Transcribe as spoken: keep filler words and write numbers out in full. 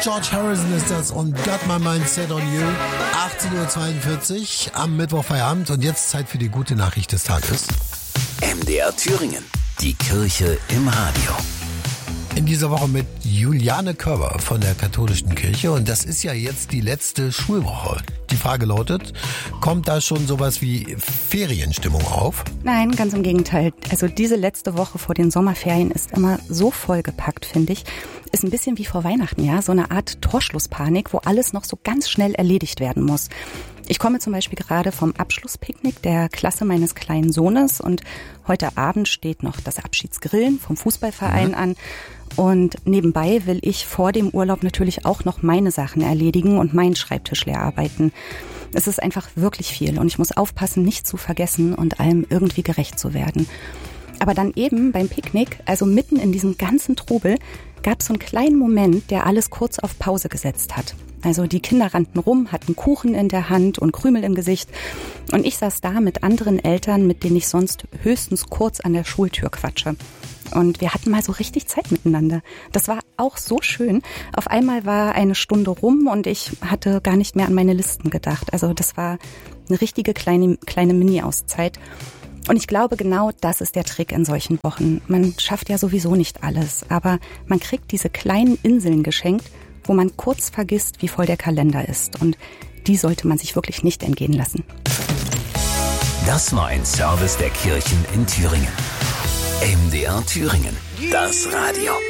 George Harrison ist das und Got My Mind Set on You. achtzehn Uhr zweiundvierzig am Mittwoch Feierabend und jetzt Zeit für die gute Nachricht des Tages. M D R Thüringen, die Kirche im Radio. In dieser Woche mit Juliane Körber von der Katholischen Kirche und das ist ja jetzt die letzte Schulwoche. Die Frage lautet, kommt da schon sowas wie Ferienstimmung auf? Nein, ganz im Gegenteil. Also diese letzte Woche vor den Sommerferien ist immer so vollgepackt, finde ich. Ist ein bisschen wie vor Weihnachten, ja, so eine Art Torschlusspanik, wo alles noch so ganz schnell erledigt werden muss. Ich komme zum Beispiel gerade vom Abschlusspicknick der Klasse meines kleinen Sohnes und heute Abend steht noch das Abschiedsgrillen vom Fußballverein mhm. an. Und nebenbei will ich vor dem Urlaub natürlich auch noch meine Sachen erledigen und meinen Schreibtisch leer arbeiten. Es ist einfach wirklich viel und ich muss aufpassen, nicht zu vergessen und allem irgendwie gerecht zu werden. Aber dann eben beim Picknick, also mitten in diesem ganzen Trubel, gab es so einen kleinen Moment, der alles kurz auf Pause gesetzt hat. Also die Kinder rannten rum, hatten Kuchen in der Hand und Krümel im Gesicht. Und ich saß da mit anderen Eltern, mit denen ich sonst höchstens kurz an der Schultür quatsche. Und wir hatten mal so richtig Zeit miteinander. Das war auch so schön. Auf einmal war eine Stunde rum und ich hatte gar nicht mehr an meine Listen gedacht. Also das war eine richtige kleine, kleine Mini-Auszeit. Und ich glaube, genau das ist der Trick in solchen Wochen. Man schafft ja sowieso nicht alles, aber man kriegt diese kleinen Inseln geschenkt, wo man kurz vergisst, wie voll der Kalender ist. Und die sollte man sich wirklich nicht entgehen lassen. Das war ein Service der Kirchen in Thüringen. M D R Thüringen, das Radio.